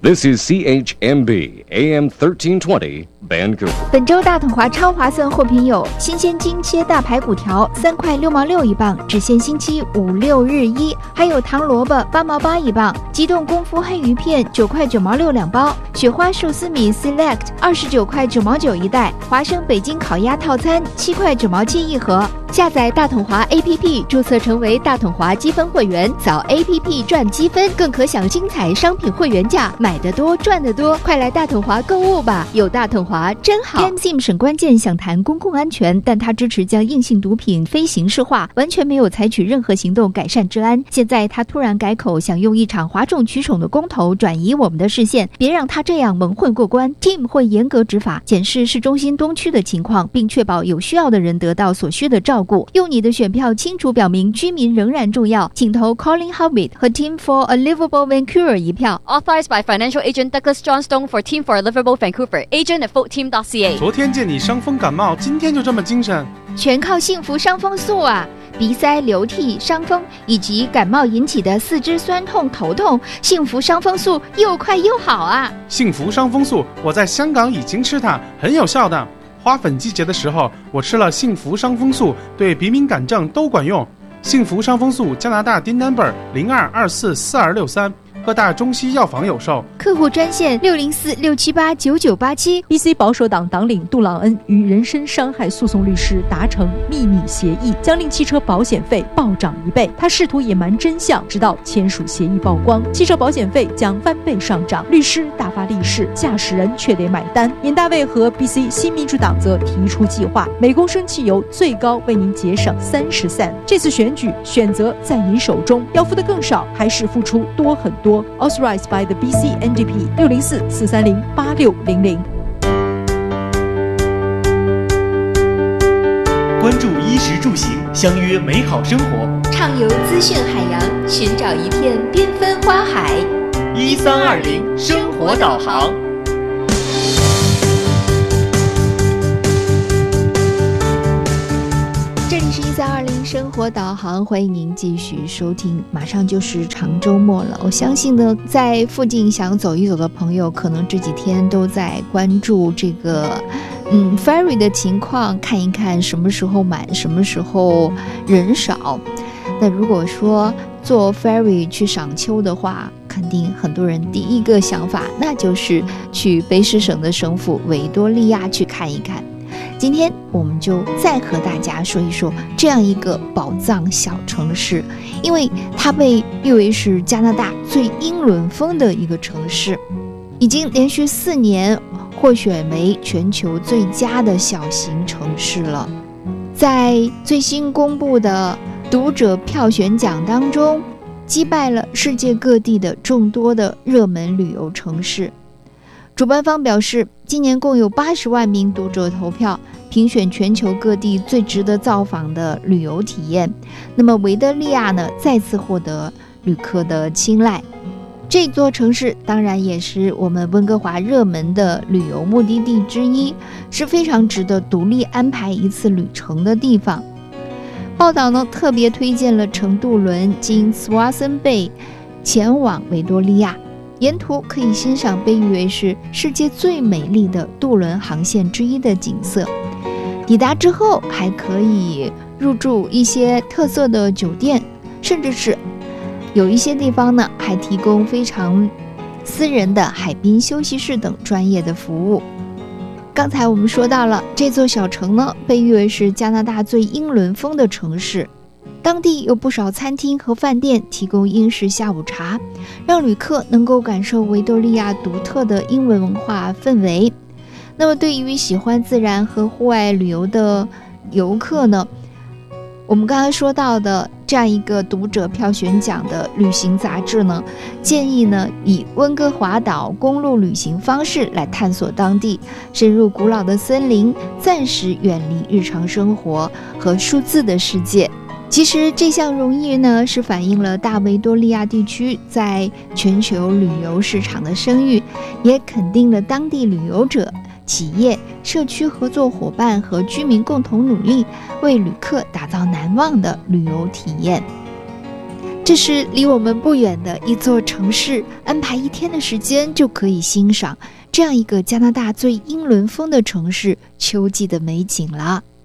This is CHMB AM 1320 Vancouver。 本周大统华超划算货品有：新鲜金切大排骨条3块6毛6一磅，只限星期5、6日1；还有糖萝卜8毛8一磅，机动功夫黑鱼片9块9毛6两包，雪花寿司米 Select 29块9毛9一袋，华生北京烤鸭套餐7块9毛7一盒。下载大统华 APP， 注册成为大统华积分会员，扫 APP 赚积分，更可享精彩商品会员价，买得多赚得多，快来大统华购物吧！有大统华真好。PMSIM 审关键想谈公共安全，但他支持将硬性毒品非刑事化，完全没有采取任何行动改善治安。现在他突然改口，想用一场哗众取宠的公投转移我们的视线，别让他这样蒙混过关。Team 会严格执法，检视市中心东区的情况，并确保有需要的人得到所需的照顾。用你的选票清楚表明居民仍然重要，请投 Colin Hobbit 和 Team for a Livable Vancouver 一票。 Authorized by Financial Agent Douglas Johnstone for Team for a Livable Vancouver. Agent at voteteam.ca. 昨天见你伤风感冒，今天就这么精神？ 全靠幸福伤风素啊！鼻塞、流涕、伤风以及感冒引起的四肢酸痛、头痛，幸福伤风素又快又好啊！ 幸福伤风素，我在香港已经吃它，很有效的。花粉季节的时候，我吃了幸福伤风素，对鼻敏感症都管用。幸福伤风素，加拿大 DIN number 02244263，各大中西药房有售。 客户专线604-678-9987。 BC 保守党党领杜朗恩与人身伤害诉讼律师达成秘密协议，将令汽车保险费暴涨1倍。他试图隐瞒真相，直到签署协议曝光，汽车保险费将翻倍上涨。律师大发利市，驾驶人却得买单。尹大卫和 BC 新民主党则提出计划，每公升汽油最高为您节省30 cent。这次选举选择在您手中，要付的更少，还是付出多很多？ Authorized by the BC NDP 604-430-8600。 关注衣食住行，相约美好生活。 畅游资讯海洋，寻找一片缤纷花海。 1320生活导航。 这里是1320生活导航，欢迎您继续收听。马上就是长周末了，我相信呢，在附近想走一走的朋友，可能这几天都在关注这个ferry 的情况，看一看什么时候满，什么时候人少。那如果说坐 ferry 去赏秋的话，肯定很多人第一个想法那就是去卑诗省的省府维多利亚去看一看。今天我们就再和大家说一说这样一个宝藏小城市，因为它被誉为是加拿大最英伦风的一个城市，已经连续4年获选为全球最佳的小型城市了。在最新公布的读者票选奖当中，击败了世界各地的众多的热门旅游城市。主办方表示，今年共有80万名读者投票，评选全球各地最值得造访的旅游体验。那么维多利亚呢，再次获得旅客的青睐。这座城市当然也是我们温哥华热门的旅游目的地之一，是非常值得独立安排一次旅程的地方。报道呢特别推荐了乘渡轮经 Swansea Bay 前往维多利亚，沿途可以欣赏被誉为是世界最美丽的渡轮航线之一的景色。抵达之后还可以入住一些特色的酒店，甚至是有一些地方呢还提供非常私人的海滨休息室等专业的服务。刚才我们说到了这座小城呢，被誉为是加拿大最英伦风的城市，当地有不少餐厅和饭店提供英式下午茶，让旅客能够感受维多利亚独特的英文文化氛围。那么对于喜欢自然和户外旅游的游客呢，我们刚才说到的这样一个读者票选奖的旅行杂志呢，建议呢以温哥华岛公路旅行方式来探索当地，深入古老的森林，暂时远离日常生活和数字的世界。其实这项荣誉呢，是反映了大维多利亚地区在全球旅游市场的声誉，也肯定了当地旅游者、企业、社区合作伙伴和居民共同努力，为旅客打造难忘的旅游体验。 这是离我们不远的一座城市，安排一天的时间就可以欣赏这样一个加拿大最英伦风的城市秋季的美景了。